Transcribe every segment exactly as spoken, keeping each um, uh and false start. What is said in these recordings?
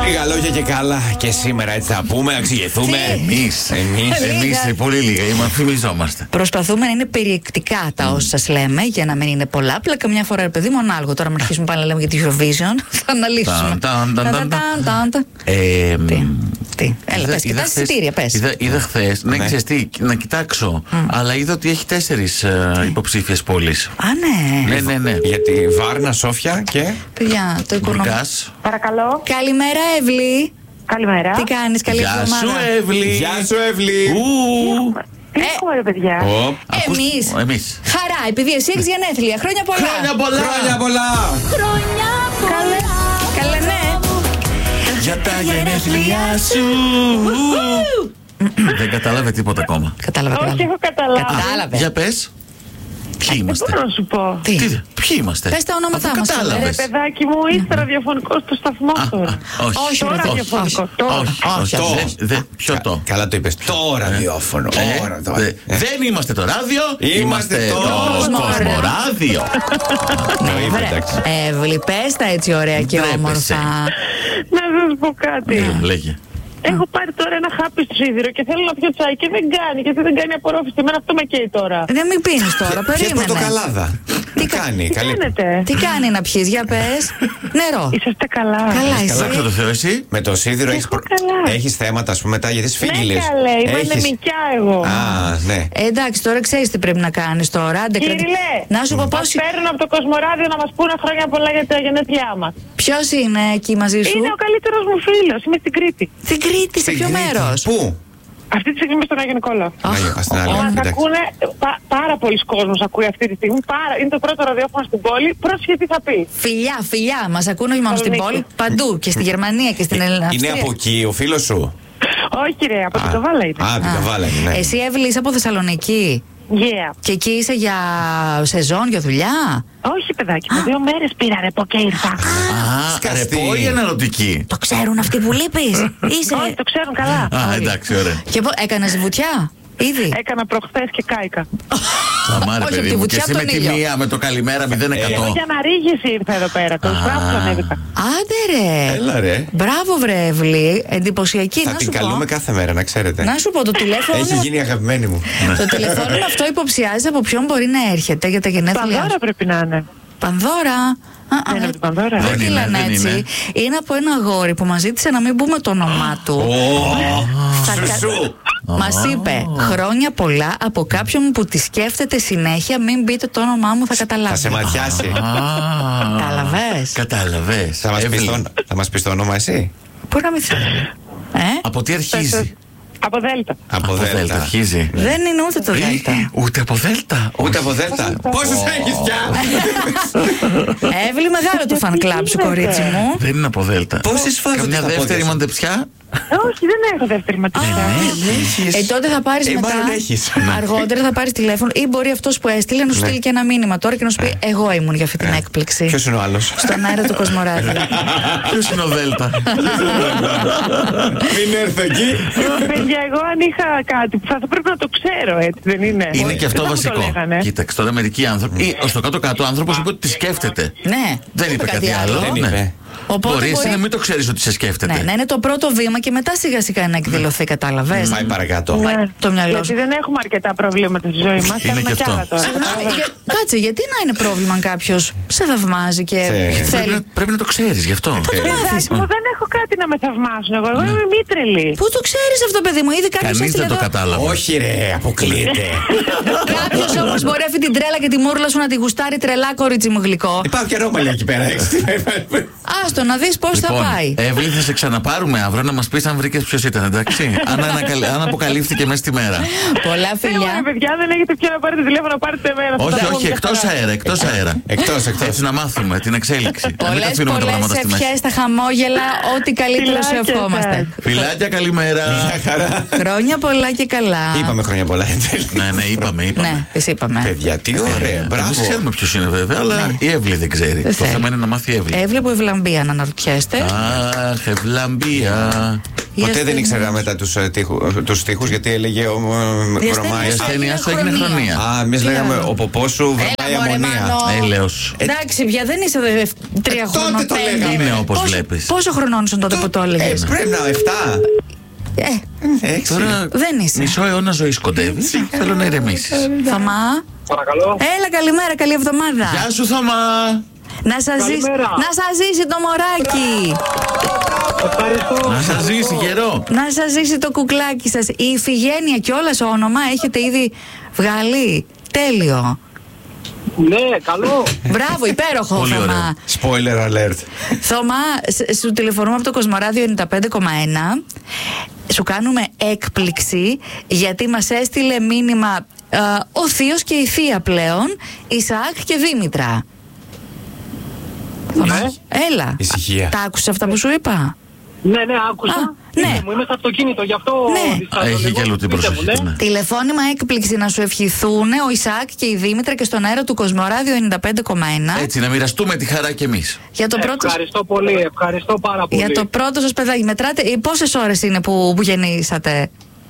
Λίγα λόγια και καλά. Και σήμερα έτσι θα πούμε, να εξηγηθούμε. Εμείς. Εμείς. Εμείς πολύ λίγα. Είμαστε. Προσπαθούμε να είναι περιεκτικά τα όσα σας λέμε, για να μην είναι πολλά. Απλά καμιά φορά, ρε παιδί μου, ανάλογο. Τώρα, με αρχίσουμε πάλι να λέμε για τη Eurovision, θα αναλύσουμε. Τι. Τι. Έλα, πες, κοιτάς εισιτήρια, πες. Είδα χθες, ναι, ξέρεις τι, να κοιτάξω. Αλλά είδα ότι έχει τέσσερις υποψήφιες πόλεις. Α, ναι. Ναι, ναι, ναι. Για τη Βάρνα, Σόφια και. Παιδιά, το οικονομικό. Παρακαλώ. Καλημέρα, Εύλη. Καλημέρα. Τι κάνεις, καλή εβδομάδα. Γεια σου, Εύλη. Γεια σου, Εύλη. Τι έχουμε, ρε παιδιά. Εμείς. Εμείς. Χαρά, επειδή εσύ έχεις γενέθλια. Χρόνια πολλά. Χρόνια πολλά. Χρόνια πολλά. Χρόνια πολλά. Καλά, ναι. Για τα γενέθλια σου. Δεν κατάλαβε τίποτα ακόμα. Κατάλαβα, Όχι, κατάλαβα. έχω καταλάβει. Κατάλαβε. Για πες. Ποιοι είμαστε. Μπορώ να σου πω. Τι. Τι, ποιοι είμαστε. Πες τα ονόματά Αφού μας. Ρε κατάλαβες. παιδάκι μου, είστε ραδιοφωνικό στο σταθμό τώρα. Όχι. Όχι, Τώρα ρε, όχι, ραδιοφωνικό. όχι. Τώρα. Όχι, όχι. Το. δεν- δεν- Ποιο το. Καλά το είπες. Το ραδιόφωνο. Ε, Ώρα το. δε- Ε, Δεν είμαστε το ράδιο, Είμαστε το Κοσμοράδιο. Το είπε, εντάξει. Εύλη, πες τα έτσι ωραία και Ντρέπεσαι. όμορφα. Να σας πω κάτι. Λέγε. Έχω πάρει τώρα ένα χάπι στο σίδηρο και θέλω να πιω τσάι και δεν κάνει. Γιατί δεν κάνει απορρόφηση. Εμένα αυτό με καίει τώρα. Δεν μην πίνεις τώρα, Ποιες περίμενε. πορτοκαλάδα. Τι κάνει, Τι καλή. κάνετε. Τι κάνει να πιείς, για πες. Νερό. Είσαστε καλά. Καλά Καλά, είσαι. ξέρω το Θεό, εσύ. Με το σίδηρο έχεις, Εγώ καλά. έχεις θέματα, ας πούμε, μετά γιατί Ναι, σφίγγυλες. καλέ. Είμαι Έχεις- ανεμικιά εγώ. Α, ναι. Ε, εντάξει, τώρα ξέρεις τι πρέπει να κάνεις τώρα. Άντε, κρατη- Κύριε, Να σου πω μας πόσοι. παίρνουν από το Κοσμοράδιο να μας πούνε χρόνια πολλά για τα γενέθλιά μας. Ποιος είναι εκεί μαζί σου. Είναι ο καλύτερος μου φίλος. Είμαι στην Κρήτη. Στην Κρήτη, σε Στην ποιο Κρήτη. μέρος. Πού? Αυτή τη στιγμή είμαι στον Άγιο Νικόλαο. Άγιο, ας την άλλη, Μας εντάξει. ακούνε, πα- πάρα πολλοί κόσμος ακούει αυτή τη στιγμή. Πάρα, είναι το πρώτο ραδιόφωνο στην πόλη. Πρόσχε τι θα πει. Φιλιά, φιλιά. Μας ακούνε όχι μόνο στην πόλη, Θεσσαλονίκη. παντού. Και στη Γερμανία και στην Ελλάδα. Είναι από εκεί ο φίλος σου. Όχι ρε, από την Καβάλα είναι. Α, την Καβάλα είναι, ναι. Εσύ, Εύλη, είσαι από Θεσσαλονίκη. Yeah. Και εκεί είσαι για σεζόν, για δουλειά. Όχι παιδάκι, με δύο μέρες πήρα ρεπό και ήρθα. Α, σκαστή. ρεπό ή αναρωτική. Το ξέρουν αυτοί που λείπεις. Είσαι. Όχι, το ξέρουν καλά. Α, εντάξει, ωραία. Και πο- έκανες βουτιά, ήδη. Έκανα προχθές και κάηκα. Αμάρε, Όχι, παιδί από τη μου, βουτιά και εσύ από με τον τη ήλιο. μία, με το καλημέρα μηδέν εκατό. Εγώ για να ρίγηση ήρθα εδώ πέρα. Το σπράτο ανέβηκα. Άντε ρε. Έλα ρε. Μπράβο, βρε, Εύλη. Εντυπωσιακή. Θα να την σου καλούμε πω. κάθε μέρα, να ξέρετε. Να σου πω, το τηλέφωνο. Έχει γίνει αγαπημένη μου. Το τηλεφώνημα αυτό υποψιάζει από ποιον μπορεί να έρχεται για τα γενέθλιά Πανδώρα σου. πρέπει να είναι. Πανδώρα. Α, α, Δεν είναι από την Πανδώρα. Δεν Δεν τη είναι, λένε δεν έτσι. είναι. Είναι από ένα αγόρι που μας ζήτησε να μην πούμε το όνομά του. Θα κα- Σουσού. Μας είπε χρόνια πολλά από κάποιον που τη σκέφτεται συνέχεια. Μην πείτε το όνομά μου, θα Θα καταλάβει. σε ματιάσει. Κατάλαβες. Κατάλαβες. Θα μας πεις Εύλη. το- Θα μας πεις το όνομα εσύ. Μπορεί να μην θέλει. Ε? Από τι αρχίζει. Από Δέλτα. Από Από Δέλτα Δέλτα. αρχίζει. Δεν είναι ούτε το Δέλτα. Ούτε από Δέλτα. Ούτε από Δέλτα. Πόσους έχεις πια. Εύλη, μεγάλο το fan club σου, κορίτσι μου. Δεν είναι από Δέλτα. Πόσες φάζω Καμιά τις δεύτερη απόδειες. μαντεψιά. Όχι, δεν έχω δεύτερη ματιά. Ε, τότε θα πάρεις Ε, μετά. μάλλον έχεις. Αργότερα θα πάρεις τηλέφωνο ή μπορεί αυτός που έστειλε να σου στείλει και ένα μήνυμα τώρα και να σου πει: εγώ ήμουν για αυτή την έκπληξη. Ποιος είναι ο άλλος. Στον αέρα του Κοσμοράδιο. Ποιος είναι ο Δέλτα. Μην έρθω εκεί. Παιδιά, εγώ αν είχα κάτι που θα, θα πρέπει να το ξέρω, έτσι δεν είναι. Είναι και αυτό Δεν θα μου το βασικό. λέγανε. Κοίταξε τώρα, μερικοί άνθρωποι. Ή στο κάτω-κάτω άνθρωπο είπε ότι τη σκέφτεται. Ναι, Δεν είπε κάτι άλλο. Δεν Ναι. είπε. Οπότε Μπορεί εσύ μπορεί- να μην το ξέρει ότι σε σκέφτεται. Ναι, να είναι το πρώτο βήμα και μετά σιγά σιγά να εκδηλωθεί, κατάλαβες. Πάει παρακάτω. Ναι. Το μυαλό Γιατί σου. δεν έχουμε αρκετά προβλήματα στη ζωή μας. Είναι Κάνουμε και κι αυτό. άλλα τώρα. Συγγνώμη, για- Κάτσε, γιατί να είναι πρόβλημα αν κάποιο σε θαυμάζει και Σε- Πρέπει, θέλει. να- πρέπει να το ξέρει γι' αυτό. Παιδάκι μου, δεν έχω κάτι να με θαυμάσουν. Εγώ, εγώ είμαι μήτρελη. Πού το ξέρει αυτό, παιδί μου, ήδη κάποιο Κανεί έστειλε δεν το εδώ. κατάλαβε. Όχι ρε, αποκλείεται. Κάποιο όμω μπορεί αυτή την τρέλα και τη μούρλα σου να τη γουστάρει τρελά, κορίτσι μου γλυκό. Υπάρχει και ρόμαλι εκεί πέρα. έξω. Άστο να δει πώ θα πάει. Εύλη, θα σε ξαναπάρουμε αύριο να μα πει αν βρήκε ποιο ήταν, εντάξει. αν, ανακαλ- αν αποκαλύφθηκε μέσα στη μέρα. Πολλά Έλα, φιλιά. ρε παιδιά, δεν έχετε πια να πάρετε τηλέφωνο, πάρετε εμένα. θα όχι, τα πούμε όχι, μια εκτό χαρά. αέρα, εκτό αέρα. Εκτός, εκτός. Έτσι να μάθουμε την εξέλιξη. Να μην Πολλές αφήνουμε τα πολλές πράγματα στη μέση. ευχές, τα χαμόγελα, ό,τι καλύτερο σου Φιλάκια ευχόμαστε. σας. Φιλάκια, καλημέρα. Μια χαρά. Χρόνια πολλά και καλά. Είπαμε χρόνια πολλά εν τέλει. Ναι, ναι, είπαμε, είπαμε. Ναι, τις είπαμε. Παιδιά, τι ωραία, Εμείς μπράβο. ξέρουμε ποιο είναι βέβαια, αλλά η Εύλη δεν ξέρει. Δεν Το θέλει. θέμα είναι να μάθει η Εύλη. Έβλεπω ευλαμπία να αναρωτιέστε. Αχ, ευλαμπία. Ποτέ δεν ήξερα μετά τους, ε, τείχου, τους στίχους, γιατί έλεγε ο, Η βρωμάει. Η ασθένειά σου έγινε χρονία. Α, εμείς λέγαμε ο ποπός σου βρωμάει αμμονία. Έλεος. Εντάξει, πια δεν είσαι δε, τρία τότε χρόνια. το πέντε. λέγαμε. Είναι όπως Πόσο- βλέπεις. Πόσο χρονών ήσουν τότε που το Ε, έλεγες? πρέπει να εφτά. Ε, Έξι. Τώρα δεν είσαι. μισό αιώνα ζωή κοντεύει. Θέλω να ηρεμήσεις. Θωμά. Παρακαλώ. Έλα, καλημέρα, καλή εβδομάδα. Γεια σου, Θωμά. Να σας ζήσει, Καλημέρα. να σας ζήσει το μωράκι. Ευχαριστώ. Να σας ζήσει καιρό. Να σας ζήσει το κουκλάκι σας. Η Ιφηγένεια κιόλας όνομα έχετε ήδη βγάλει. Τέλειο. Ναι, καλό. Μπράβο, υπέροχο, Πολύ Θωμά. Spoiler alert. Θωμά, σ- σου τηλεφωνούμε από το Κοσμοράδιο ενενήντα πέντε κόμμα ένα. Σου κάνουμε έκπληξη γιατί μας έστειλε μήνυμα ε, ο θείος και η θεία πλέον, Ισαάκ και Δήμητρα. Θωμά, έλα. Ησυχία. Τα άκουσες αυτά που σου είπα? Ναι, ναι, άκουσα. Α, ναι. Μου είμαι στο αυτοκίνητο, γι' αυτό Ναι. διστάζω Έχει λίγο. και αλλού την Πείτε μου, προσοχή ναι. του. Τηλεφώνημα έκπληξη να σου ευχηθούν ο Ισαάκ και η Δήμητρα και στον αέρα του Κοσμοράδιο ενενήντα πέντε κόμμα ένα. Έτσι, να μοιραστούμε τη χαρά κι εμείς. Για το πρώτο, Ευχαριστώ πολύ, ευχαριστώ πάρα πολύ. για το πρώτο σας παιδάκι. Μετράτε, ε, πόσες ώρες είναι που, που γεννήσατε?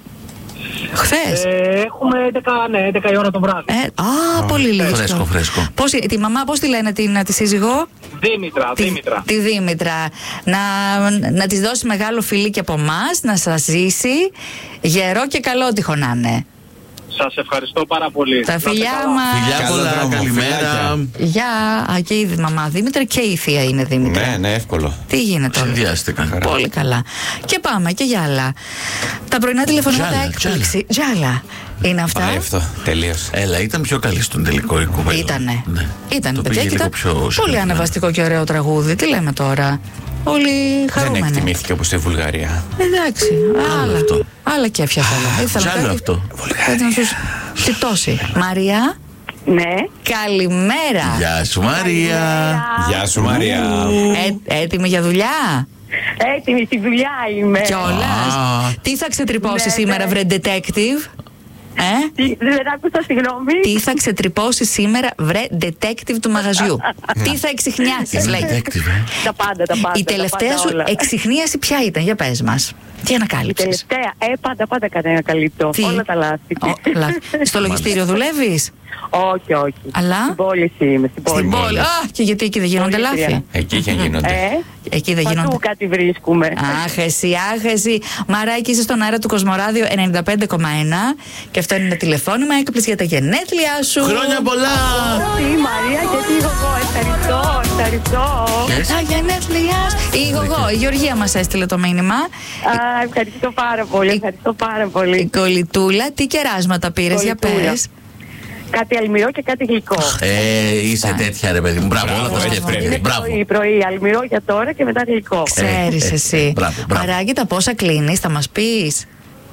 Χθες. Ε, έχουμε έντεκα, ναι, έντεκα η ώρα το βράδυ. Ε, α, πολύ λίγο. Φρέσκο, φρέσκο. Πώς, τη μαμά πώς τη λένε την, τη σύζυγό? Δήμητρα, Τη, Δήμητρα. τη Δήμητρα. Να, να της δώσει μεγάλο φιλί και από εμάς, να σας ζήσει γερό και καλότυχο να είναι. Σας ευχαριστώ πάρα πολύ. Τα Να είστε φιλιά καλά. μας. Φιλιά Καλό πολλά, δρόμο, καλημέρα. φιλάκια. Γεια. Α, και η μαμά Δήμητρα και η θεία είναι Δήμητρα. Ναι, ναι, εύκολο. Τι γίνεται τώρα? Συνδυάστηκαν. Πολύ καλά. Και πάμε και για άλλα. Τα πρωινά τηλεφωνήματα Τζάλα, έκπληξη. Τζάλα. Είναι αυτά. Πάει αυτό. Τελείωσε. Έλα, ήταν πιο καλή στον τελικό η κουβέντα. Ήτανε. Ναι. Ήτανε, Το παιδιά. πήγε Και λίγο ήταν πιο πολύ συγκεκριμένο. ανεβαστικό και ωραίο τραγούδι. Τι λέμε τώρα? Όλοι Δεν χαρούμενοι. εκτιμήθηκε όπως στη Βουλγαρία. Εντάξει. Άλλα, αυτό. άλλα κέφια θέλω. Ήθελα Τζάλο κάτι- αυτό. κάτι να σου τσιτώσει. Μαρία, Ναι. καλημέρα. Γεια σου, Μαρία. Γεια σου, Μαρία. Ε, έτοιμη για δουλειά? Έτοιμη στη δουλειά είμαι. Κιόλας. Α. Τι θα ξετρυπώσει Ναι, σήμερα, ναι. βρε detective? Ε? Τι- Δεν άκουσα, συγγνώμη. Τι θα ξετρυπώσει σήμερα, βρε detective του μαγαζιού? Τι θα εξιχνιάσει, Είναι λέει. detective, ε. Τα πάντα, τα πάντα. Η τα τελευταία πάντα σου όλα. εξιχνίαση ποια ήταν, για πες μας. Τι Η ανακάλυψες? τελευταία. Ε, πάντα, πάντα κανένα καλύπτω. Τι? Όλα τα λάθη. Ω, λάθη. Στο λογιστήριο δουλεύεις? Όχι, όχι. Αλλά? Στην πόλη είμαι. Στην πόλη. Στην πόλη. Α, και γιατί εκεί δεν γίνονται Πολύ λάθη? ωραία. Εκεί είχε γίνονται. Ε, Εκεί δεν παντού γίνονται. κάτι βρίσκουμε. Αχ, εσύ, αχ, εσύ. Μαράκι, είσαι στον αέρα του Κοσμοράδιο ενενήντα πέντε κόμμα ένα και αυτό είναι ένα τηλεφώνημα έκπληξη για τα γενέθλιά σου. Χρόνια πολλά! Τι, Μαρία, γιατί εγώ. Ευχαριστώ, ευχαριστώ. Τα γενέθλιά σου. Η Γογό, η Γεωργία μας έστειλε το μήνυμα. Α, ευχαριστώ πάρα πολύ. Ευχαριστώ πάρα Η πολύ. κολλητούλα, τι κεράσματα πήρες, για Κολλητούλα. πες. Κάτι αλμυρό και κάτι γλυκό. Ε, είσαι τέτοια, ρε παιδί μου. Μπράβο, όλα τα έτσι σκέφτηκες. πρέπει. Μπράβο. Πρωί, πρωί, αλμυρό για τώρα και μετά γλυκό. Ξέρεις ε, ε, εσύ. μπράβο, μπράβο. Μαράκι, τα πόσα κλείνεις, θα μας πεις?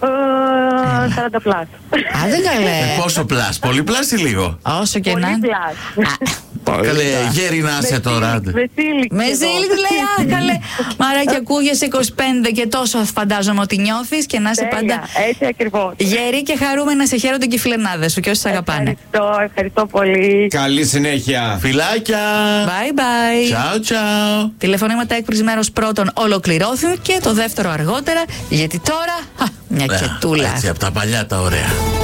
Ε, σαράντα πλάς. Α, δεν καλέ. Ε, πόσο πλάς, πολύ πλάς ή λίγο. Όσο και Πολύ να. πλάς. Α, πολύ Καλέ, πλάς. γέρι να είσαι τώρα. άντε. Με σύλληξη Με εδώ. ζήλιξ λέει, α, καλέ. Μαράκι, ακούγεσαι είκοσι πέντε και τόσο φαντάζομαι ότι νιώθεις και να είσαι Τέλεια, πάντα έτσι ακριβώς. γέρη και χαρούμενη να σε χαίρονται και οι φιλενάδες σου και όσοι σε αγαπάνε. Ευχαριστώ, ευχαριστώ πολύ. Καλή συνέχεια. Φιλάκια. Bye bye. Τσάου, τσάου. Τηλεφωνήματα έκπληξη μέρος πρώτον ολοκληρώθηκαν και το δεύτερο αργότερα, γιατί τώρα α, μια Ε, κετούλα. Έτσι, από τα παλιά τα ωραία.